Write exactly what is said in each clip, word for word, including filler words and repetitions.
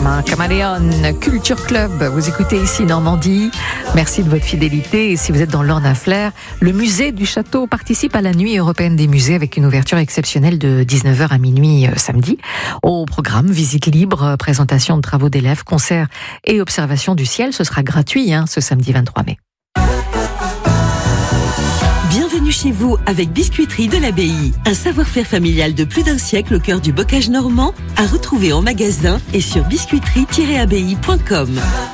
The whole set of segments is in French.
Hein. Caméléon, Culture Club, vous écoutez ici Normandie. Merci de votre fidélité. Et si vous êtes dans l'Orne-à-Flers, le musée du château participe à la nuit européenne des musées avec une ouverture exceptionnelle de dix-neuf heures à minuit euh, samedi. Au programme, visite libre, présentation de travaux d'élèves, concerts et observation du ciel. Ce sera gratuit hein, ce samedi vingt-trois mai. Bienvenue chez vous avec Biscuiterie de l'Abbaye. Un savoir-faire familial de plus d'un siècle au cœur du bocage normand, à retrouver en magasin et sur biscuiterie tiret abbaye point com.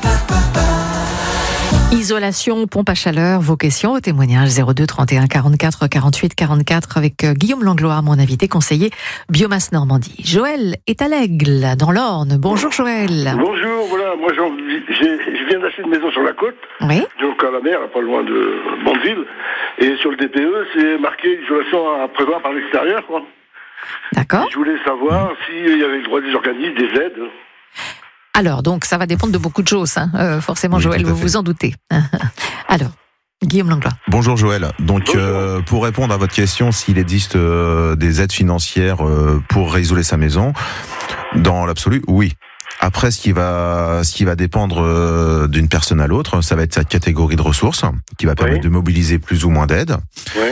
Isolation, pompe à chaleur, vos questions, vos témoignages zéro deux trente et un quarante-quatre quarante-huit quarante-quatre avec Guillaume Langlois, mon invité conseiller Biomasse Normandie. Joël est à l'Aigle, dans l'Orne. Bonjour Joël. Bonjour, voilà, moi j'ai, j'ai, je viens d'acheter une maison sur la côte, oui. donc à la mer, pas loin de Bondeville, et sur le D P E, c'est marqué isolation à prévoir par l'extérieur, quoi. D'accord. Et je voulais savoir s'il y avait le droit des organismes, des aides. Alors, donc, ça va dépendre de beaucoup de choses, hein. euh, forcément, oui, Joël, vous vous en doutez. Alors, Guillaume Langlois. Bonjour Joël. Donc, Bonjour. Euh, pour répondre à votre question, s'il existe euh, des aides financières euh, pour réisoler sa maison, dans l'absolu, oui. Après, ce qui va, ce qui va dépendre euh, d'une personne à l'autre, ça va être sa catégorie de ressources, qui va permettre oui. de mobiliser plus ou moins d'aides. Oui.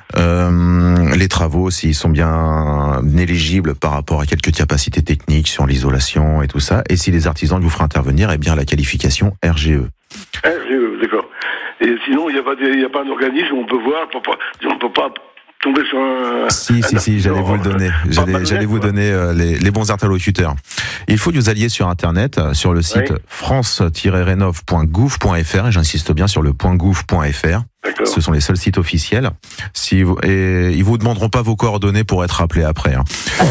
Euh, les travaux, s'ils sont bien éligibles par rapport à quelques capacités techniques sur l'isolation et tout ça, et si les artisans vous feront intervenir, eh bien la qualification R G E. R G E, d'accord. Et sinon, il n'y a pas, il n'y a pas un organisme où on peut voir, on ne peut pas tomber sur un... Si, un si, si, j'allais vous le donner. J'allais, j'allais vous donner euh, les, les bons interlocuteurs. Il faut que vous alliez sur Internet, sur le site oui. france tiret rénov point gouv point f r, et j'insiste bien sur le .gouv point f r. D'accord. Ce sont les seuls sites officiels. Si vous, et ils vous demanderont pas vos coordonnées pour être rappelés après. Hein.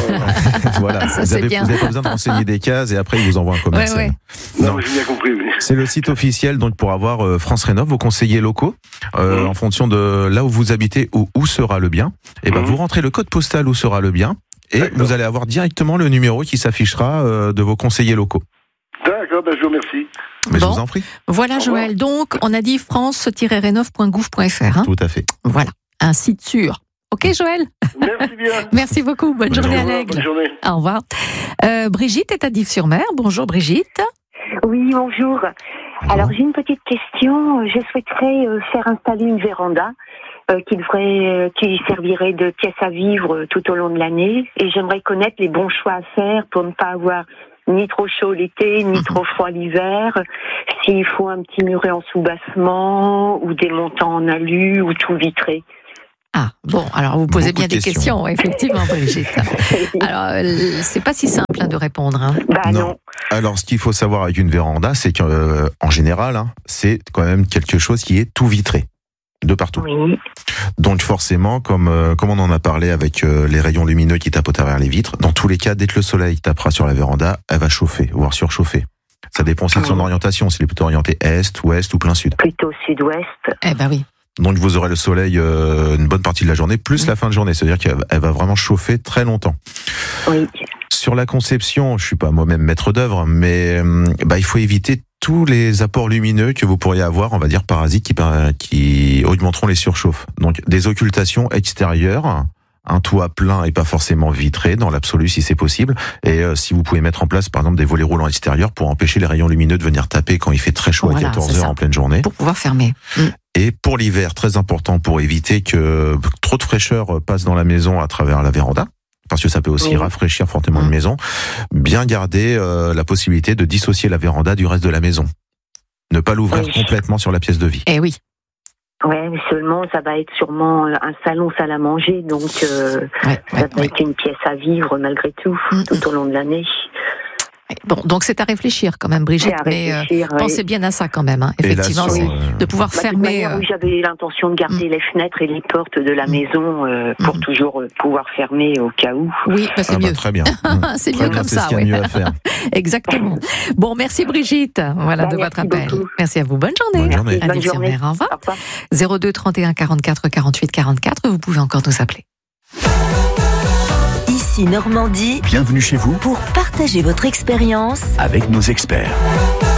Voilà. Ça, vous n'avez pas besoin de renseigner des cases et après ils vous envoient un commercial. Ouais, ouais. Non, non, j'ai bien compris. Oui. C'est le site officiel donc pour avoir euh, France Rénov, vos conseillers locaux, euh, mmh. en fonction de là où vous habitez ou où sera le bien. Et ben mmh. vous rentrez le code postal où sera le bien et D'accord. vous allez avoir directement le numéro qui s'affichera euh, de vos conseillers locaux. D'accord, ben je vous remercie. Mais bon, je vous en prie. Voilà Joël, donc on a dit france tiret rénov point gouv point f r. Hein. Tout à fait. Voilà, un site sûr. Ok Joël. Merci bien. Merci beaucoup, bonne, bonne journée journée à l'Aigle. Bonne journée. Au revoir. Euh, Brigitte est à Dives-sur-Mer. Bonjour Brigitte. Oui, bonjour. Alors j'ai une petite question. Je souhaiterais faire installer une véranda euh, qui devrait, euh, qui servirait de pièce à vivre tout au long de l'année. Et j'aimerais connaître les bons choix à faire pour ne pas avoir ni trop chaud l'été, ni trop froid l'hiver. S'il faut un petit muret en soubassement ou des montants en alu ou tout vitré. Ah, bon, alors vous posez Beaucoup bien de des questions. questions, effectivement, Brigitte. Alors, c'est pas si simple hein, de répondre. Hein. Bah non. non. Alors, ce qu'il faut savoir avec une véranda, c'est qu'en euh, général, hein, c'est quand même quelque chose qui est tout vitré, de partout. Oui. Donc forcément, comme, euh, comme on en a parlé avec euh, les rayons lumineux qui tapent au travers les vitres, dans tous les cas, dès que le soleil tapera sur la véranda, elle va chauffer, voire surchauffer. Ça dépend aussi de son orientation, s'il est plutôt orienté est, ouest ou plein sud. Plutôt sud-ouest. Eh ben oui. Donc vous aurez le soleil euh, une bonne partie de la journée, plus mmh. la fin de journée, c'est-à-dire qu'elle va vraiment chauffer très longtemps. Oui. Sur la conception, je suis pas moi-même maître d'œuvre, mais bah, il faut éviter tous les apports lumineux que vous pourriez avoir, on va dire parasites, qui, qui augmenteront les surchauffes. Donc des occultations extérieures, un toit plein et pas forcément vitré, dans l'absolu si c'est possible, et euh, si vous pouvez mettre en place par exemple des volets roulants extérieurs pour empêcher les rayons lumineux de venir taper quand il fait très chaud voilà, à quatorze heures en pleine journée. Pour pouvoir fermer. Mmh. Et pour l'hiver, très important pour éviter que trop de fraîcheur passe dans la maison à travers la véranda, parce que ça peut aussi oui. rafraîchir fortement mmh. une maison, bien garder euh, la possibilité de dissocier la véranda du reste de la maison. Ne pas l'ouvrir oui. complètement sur la pièce de vie. Eh oui. Ouais, mais seulement ça va être sûrement un salon, salle à manger, donc euh, ouais, ça ouais, va ouais. être une pièce à vivre malgré tout, mmh. tout au long de l'année. Bon, donc c'est à réfléchir quand même, Brigitte, mais euh, oui. pensez bien à ça quand même, hein. Effectivement, là, sur, euh... de pouvoir bah, fermer. De manière, oui, j'avais l'intention de garder mmh. les fenêtres et les portes de la mmh. maison euh, pour mmh. toujours euh, pouvoir fermer au cas où. Oui, bah, c'est ah mieux. Bah, très bien. c'est très mieux bien, comme c'est ça, ce qu'il y a oui. mieux à faire. Exactement. Bon, merci Brigitte, voilà bah, de votre appel. Beaucoup. Merci à vous. Bonne journée. Bonne journée. À Dives-sur-Mer. Au revoir. zéro deux trente et un quarante-quatre quarante-huit quarante-quatre. Vous pouvez encore nous appeler. Normandie. Bienvenue chez vous pour partager votre expérience avec nos experts.